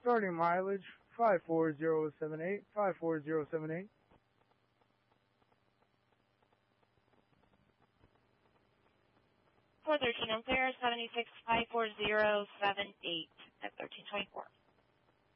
Starting mileage 54078, 54078. For 13 on clear, 76 54078 at 1324.